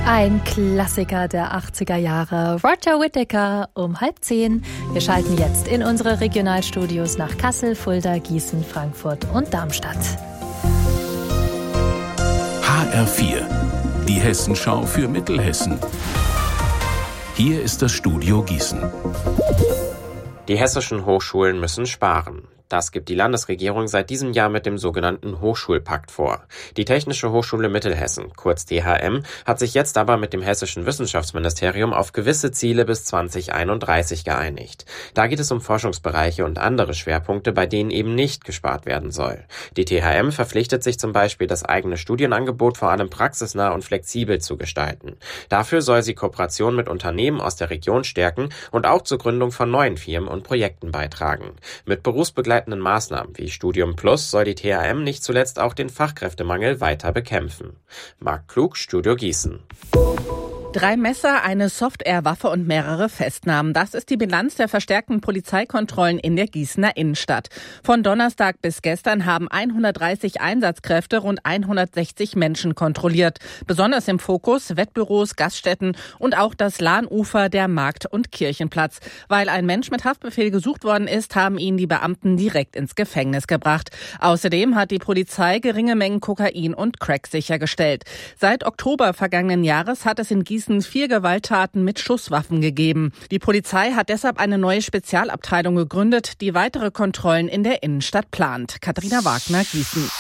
Ein Klassiker der 80er Jahre, Roger Whittaker um 9:30. Wir schalten jetzt in unsere Regionalstudios nach Kassel, Fulda, Gießen, Frankfurt und Darmstadt. HR4, die Hessenschau für Mittelhessen. Hier ist das Studio Gießen. Die hessischen Hochschulen müssen sparen. Das gibt die Landesregierung seit diesem Jahr mit dem sogenannten Hochschulpakt vor. Die Technische Hochschule Mittelhessen, kurz THM, hat sich jetzt aber mit dem Hessischen Wissenschaftsministerium auf gewisse Ziele bis 2031 geeinigt. Da geht es um Forschungsbereiche und andere Schwerpunkte, bei denen eben nicht gespart werden soll. Die THM verpflichtet sich zum Beispiel, das eigene Studienangebot vor allem praxisnah und flexibel zu gestalten. Dafür soll sie Kooperationen mit Unternehmen aus der Region stärken und auch zur Gründung von neuen Firmen und Projekten beitragen. Mit berufsbegleitenden Maßnahmen wie Studium Plus soll die THM nicht zuletzt auch den Fachkräftemangel weiter bekämpfen. Marc Klug, Studio Gießen. 3 Messer, eine Software-Waffe und mehrere Festnahmen. Das ist die Bilanz der verstärkten Polizeikontrollen in der Gießener Innenstadt. Von Donnerstag bis gestern haben 130 Einsatzkräfte rund 160 Menschen kontrolliert. Besonders im Fokus Wettbüros, Gaststätten und auch das Lahnufer, der Markt- und Kirchenplatz. Weil ein Mensch mit Haftbefehl gesucht worden ist, haben ihn die Beamten direkt ins Gefängnis gebracht. Außerdem hat die Polizei geringe Mengen Kokain und Crack sichergestellt. Seit Oktober vergangenen Jahres hat es in Gießen 4 Gewalttaten mit Schusswaffen gegeben. Die Polizei hat deshalb eine neue Spezialabteilung gegründet, die weitere Kontrollen in der Innenstadt plant. Katharina Wagner, Gießen.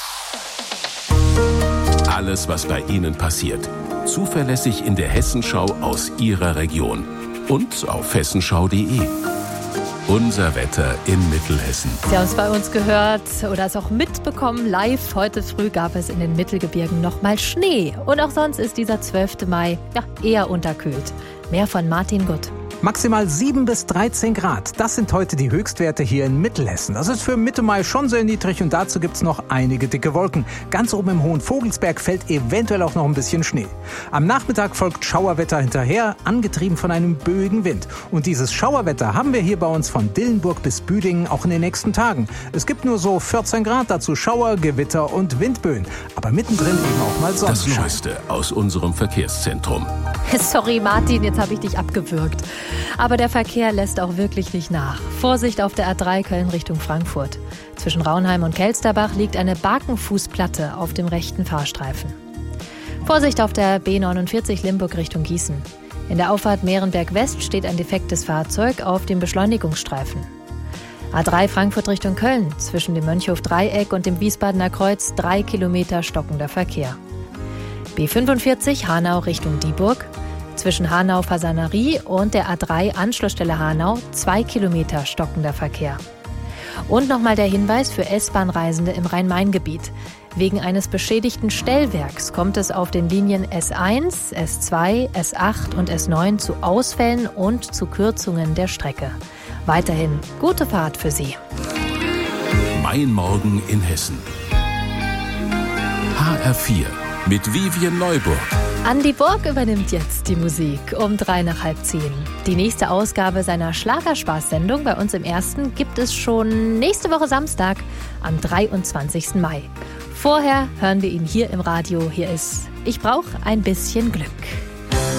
Alles, was bei Ihnen passiert. Zuverlässig in der Hessenschau aus Ihrer Region. Und auf hessenschau.de. Unser Wetter in Mittelhessen. Sie haben es bei uns gehört oder es auch mitbekommen. Live heute früh gab es in den Mittelgebirgen nochmal Schnee. Und auch sonst ist dieser 12. Mai eher unterkühlt. Mehr von Martin Gutt. Maximal 7 bis 13 Grad. Das sind heute die Höchstwerte hier in Mittelhessen. Das ist für Mitte Mai schon sehr niedrig und dazu gibt's noch einige dicke Wolken. Ganz oben im Hohen Vogelsberg fällt eventuell auch noch ein bisschen Schnee. Am Nachmittag folgt Schauerwetter hinterher, angetrieben von einem böigen Wind. Und dieses Schauerwetter haben wir hier bei uns von Dillenburg bis Büdingen auch in den nächsten Tagen. Es gibt nur so 14 Grad, dazu Schauer, Gewitter und Windböen. Aber mittendrin eben auch mal Sonnenschein. Das Neueste aus unserem Verkehrszentrum. Sorry Martin, jetzt habe ich dich abgewürgt. Aber der Verkehr lässt auch wirklich nicht nach. Vorsicht auf der A3 Köln Richtung Frankfurt. Zwischen Raunheim und Kelsterbach liegt eine Barkenfußplatte auf dem rechten Fahrstreifen. Vorsicht auf der B49 Limburg Richtung Gießen. In der Auffahrt Mehrenberg West steht ein defektes Fahrzeug auf dem Beschleunigungsstreifen. A3 Frankfurt Richtung Köln. Zwischen dem Mönchhof-Dreieck und dem Wiesbadener Kreuz 3 Kilometer stockender Verkehr. B45 Hanau Richtung Dieburg. Zwischen Hanau-Fasanerie und der A3 Anschlussstelle Hanau 2 Kilometer stockender Verkehr. Und nochmal der Hinweis für S-Bahn-Reisende im Rhein-Main-Gebiet. Wegen eines beschädigten Stellwerks kommt es auf den Linien S1, S2, S8 und S9 zu Ausfällen und zu Kürzungen der Strecke. Weiterhin gute Fahrt für Sie. Mein Morgen in Hessen. HR4 mit Vivian Neuburg. Andi Borg übernimmt jetzt die Musik um 9:03. Die nächste Ausgabe seiner Schlagerspaß-Sendung bei uns im Ersten gibt es schon nächste Woche Samstag am 23. Mai. Vorher hören wir ihn hier im Radio. Hier ist Ich brauch ein bisschen Glück.